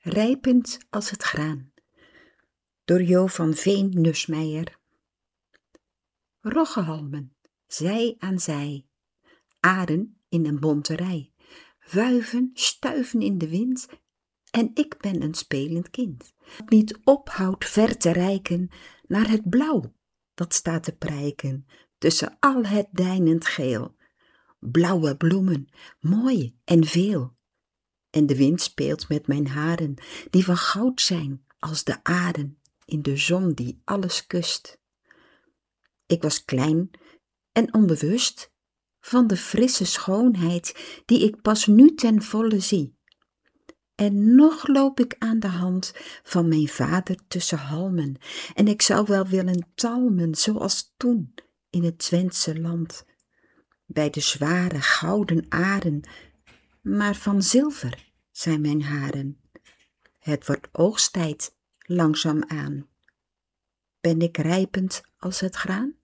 Rijpend als het graan. Door Jo van Veen Nussmeijer. Roggehalmen, zij aan zij. Aren in een bonte rij. Wuiven, stuiven in de wind. En ik ben een spelend kind. Dat niet ophoudt ver te reiken naar het blauw. Dat staat te prijken tussen al het deinend geel. Blauwe bloemen, mooi en veel. En de wind speelt met mijn haren, die van goud zijn als de aarden in de zon die alles kust. Ik was klein en onbewust van de frisse schoonheid die ik pas nu ten volle zie. En nog loop ik aan de hand van mijn vader tussen halmen, en ik zou wel willen talmen zoals toen in het Twentse land, bij de zware gouden aren, maar van zilver zijn mijn haren. Het wordt oogsttijd langzaam aan. Ben ik rijpend als het graan?